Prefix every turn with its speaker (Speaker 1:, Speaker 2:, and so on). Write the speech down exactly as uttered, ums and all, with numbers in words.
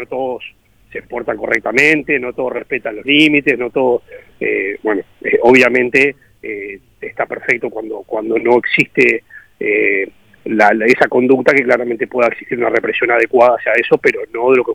Speaker 1: no todos se portan correctamente, no todos respetan los límites, no todos, eh, bueno, eh, obviamente eh, está perfecto cuando, cuando no existe eh, la, la, esa conducta, que claramente pueda existir una represión adecuada hacia eso, pero no de lo que